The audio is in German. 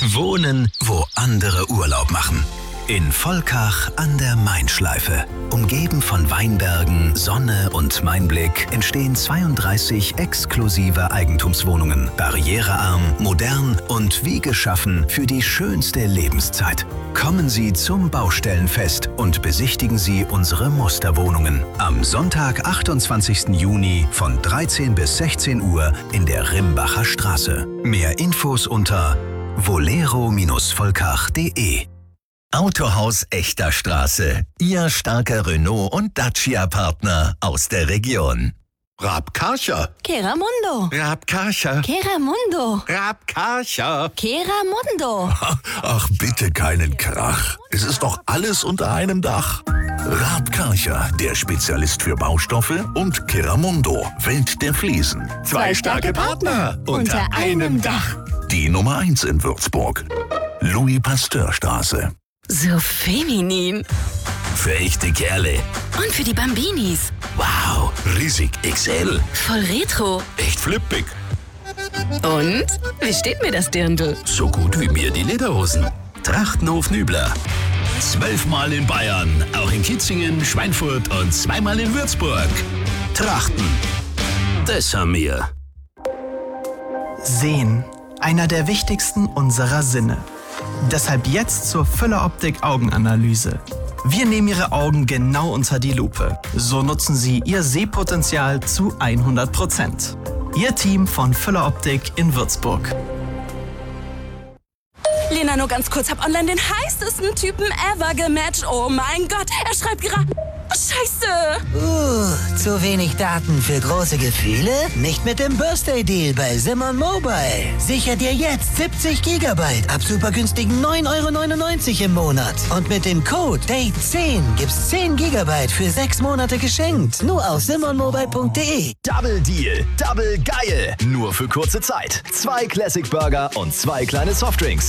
Wohnen, wo andere Urlaub machen. In Volkach an der Main-Schleife. Umgeben von Weinbergen, Sonne und Mainblick entstehen 32 exklusive Eigentumswohnungen. Barrierearm, modern und wie geschaffen für die schönste Lebenszeit. Kommen Sie zum Baustellenfest und besichtigen Sie unsere Musterwohnungen. Am Sonntag, 28. Juni von 13 bis 16 Uhr in der Rimbacher Straße. Mehr Infos unter volero-volkach.de. Autohaus Echter Straße. Ihr starker Renault- und Dacia-Partner aus der Region. Raab-Karcher. Keramundo. Raab-Karcher. Keramundo. Raab-Karcher. Keramundo. Ach, bitte keinen Krach. Es ist doch alles unter einem Dach. Raab-Karcher, der Spezialist für Baustoffe, und Keramundo, Welt der Fliesen. Zwei starke Partner unter einem Dach. Die Nummer 1 in Würzburg. Louis-Pasteur-Straße. So feminin. Für echte Kerle. Und für die Bambinis. Wow, riesig XL. Voll retro. Echt flippig. Und? Wie steht mir das Dirndl? So gut wie mir die Lederhosen. Trachtenhof Nübler. 12-mal in Bayern, auch in Kitzingen, Schweinfurt und 2-mal in Würzburg. Trachten. Das haben wir. Sehen, einer der wichtigsten unserer Sinne. Deshalb jetzt zur Füller Optik Augenanalyse. Wir nehmen Ihre Augen genau unter die Lupe. So nutzen Sie Ihr Sehpotenzial zu 100%. Ihr Team von Füller Optik in Würzburg. Lena, nur ganz kurz, hab online den heißesten Typen ever gematcht. Oh mein Gott, er schreibt gerade... Scheiße! Zu wenig Daten für große Gefühle? Nicht mit dem Birthday-Deal bei Simon Mobile. Sicher dir jetzt 70 Gigabyte ab super günstigen 9,99 € im Monat. Und mit dem Code DATE10 gibt's 10 Gigabyte für 6 Monate geschenkt. Nur auf simonmobile.de. Double Deal, Double geil. Nur für kurze Zeit. 2 Classic Burger und 2 kleine Softdrinks.